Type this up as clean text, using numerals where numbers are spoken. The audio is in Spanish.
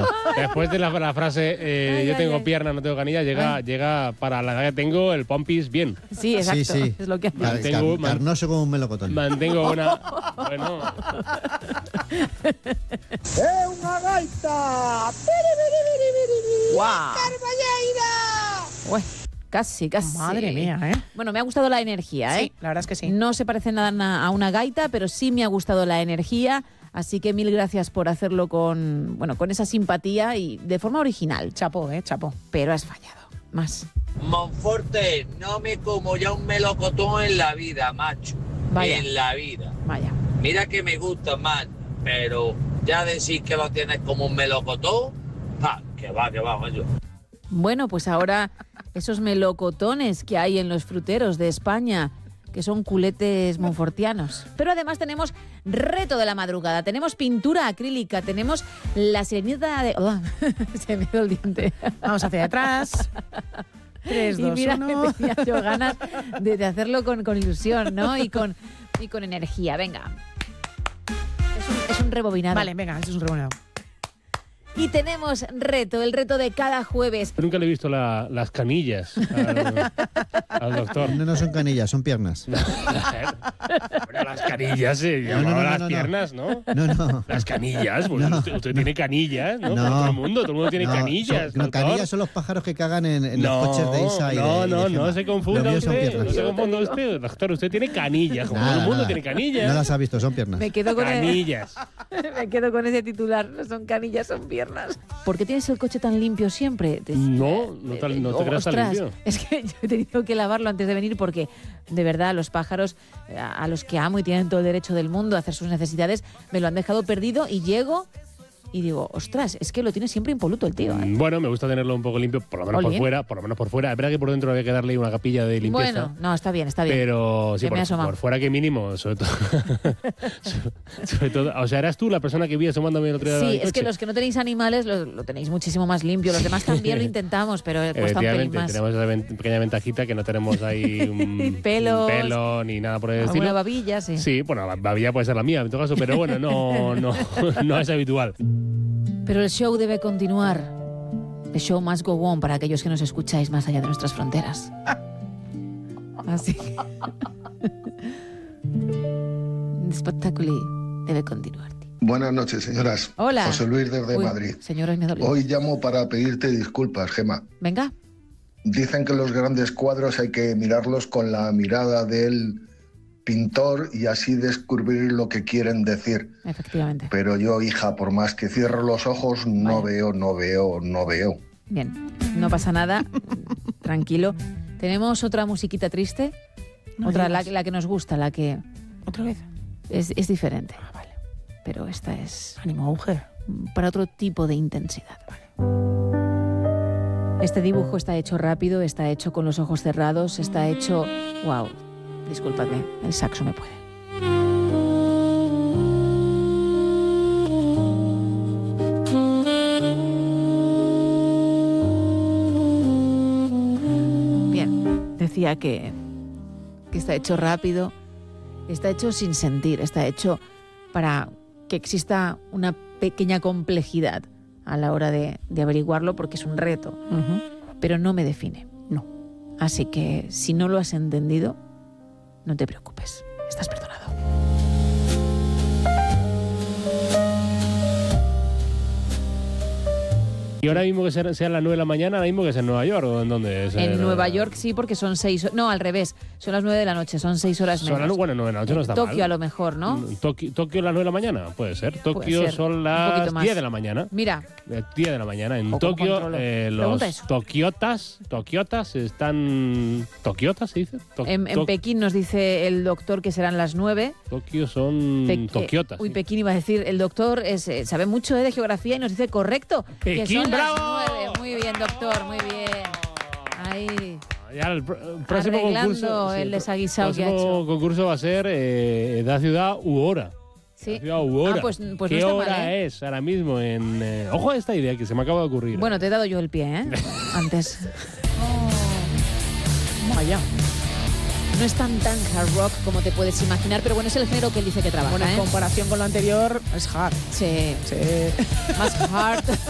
Después de la frase yo tengo pierna, no tengo canilla, llega para la edad que tengo el pompis bien. Sí, exacto. Sí. Es lo que Carnoso como un melocotón. Mantengo una... Bueno... ¡Una gaita! ¡Guau! Uy, casi. Madre mía, ¿eh? Bueno, me ha gustado la energía, ¿eh? Sí, la verdad es que sí. No se parece nada a una gaita, pero sí me ha gustado la energía. Así que mil gracias por hacerlo con esa simpatía y de forma original. Chapó, chapó. Pero has fallado. Más. Monforte, no me como ya un melocotón en la vida, macho. Vaya. En la vida. Vaya. Mira que me gusta más, pero ya decir que lo tienes como un melocotón, que va, macho. Bueno, pues ahora esos melocotones que hay en los fruteros de España, que son culetes monfortianos. Pero además tenemos reto de la madrugada, tenemos pintura acrílica, tenemos la sirenita de... Oh, se me dio el diente. Vamos hacia atrás. 3, 2, 1... Y mira que tenía yo ganas de hacerlo con ilusión, ¿no? Y con energía. Venga. Es un rebobinado. Vale, venga, eso es un rebobinado. Y tenemos el reto de cada jueves. Nunca le he visto las canillas al doctor. No son canillas, son piernas. Bueno, las canillas se llamaban las piernas, ¿no? No. Las canillas, pues usted tiene canillas, ¿no? Todo el mundo tiene canillas. Canillas son los pájaros que cagan en los coches de Isa y no se confunda usted. No se confunda usted, doctor. Usted tiene canillas, como todo el mundo tiene canillas. No las ha visto, son piernas. Me quedo con canillas. Me quedo con ese titular. No son canillas, son piernas. ¿Por qué tienes el coche tan limpio siempre? No te creas tan limpio. Es que yo he tenido que lavarlo antes de venir porque, de verdad, los pájaros a los que amo y tienen todo el derecho del mundo a hacer sus necesidades, me lo han dejado perdido y llego y digo, ostras, es que lo tiene siempre impoluto el tío, ¿eh? Bueno, me gusta tenerlo un poco limpio, por lo menos por fuera. Es verdra que por dentro había que darle una capilla de limpieza. Bueno, no, está bien. Pero sí, por fuera que mínimo, sobre todo. O sea, ¿eras tú la persona que vi asomándome el otro día? Sí, es que los que no tenéis animales lo tenéis muchísimo más limpio. Los demás también lo intentamos, pero cuesta un pelín más. Tenemos esa pequeña ventajita que no tenemos ahí un pelo ni nada por el estilo. Una babilla, sí. Sí, bueno, la babilla puede ser la mía en todo caso, pero bueno, no es habitual. Pero el show debe continuar. The show must go on para aquellos que nos escucháis más allá de nuestras fronteras. Así que... el espectáculo debe continuar. Buenas noches, señoras. Hola. José Luis desde Madrid. Señora, me dolió. Hoy llamo para pedirte disculpas, Gemma. Venga. Dicen que los grandes cuadros hay que mirarlos con la mirada del pintor y así descubrir lo que quieren decir. Efectivamente. Pero yo, hija, por más que cierro los ojos, no veo. Bien, no pasa nada. Tranquilo. ¿Tenemos otra musiquita triste? Otra, la que nos gusta, la que... ¿Otra vez? Es diferente. Vale. Pero esta es... Ánimo, mujer. Para otro tipo de intensidad. Vale. Este dibujo está hecho rápido, está hecho con los ojos cerrados, está hecho... ¡Wow! Disculpadme, el saxo me puede. Bien, decía que está hecho rápido, está hecho sin sentir, está hecho para que exista una pequeña complejidad a la hora de averiguarlo porque es un reto, pero no me define. No. Así que si no lo has entendido, no te preocupes, estás perdonado. Y ahora mismo que sea las 9 de la mañana, ahora mismo que es en Nueva York, ¿o en dónde es? En Nueva York sí, porque son 6... No, al revés, son las 9 de la noche, son 6 horas menos. Bueno, 9 de la noche no está mal. Tokio a lo mejor, ¿no? ¿Tokio las 9 de la mañana? Puede ser. Tokio son las 10 de la mañana. Mira. 10 de la mañana. En Tokio los tokiotas están... ¿Tokiotas se dice? En Pekín nos dice el doctor que serán las 9. Tokio son tokiotas. Uy, Pekín iba a decir. El doctor sabe mucho de geografía y nos dice correcto. Pekín, que son ¡bravo! Las 9. Muy bien, doctor, muy bien. Ahí. Ya el próximo concurso, el desaguisado que ha hecho. El concurso va a ser da ciudad u hora. Sí. Ciudad u hora. Pues no ¿Qué está hora mal, es ahora mismo? Ojo a esta idea que se me acaba de ocurrir. Bueno, te he dado yo el pie, ¿eh? Antes. Vaya. No es tan hard rock como te puedes imaginar, pero bueno, es el género que él dice que trabaja. Bueno, en comparación con lo anterior, es hard. Sí. Sí. Más hard.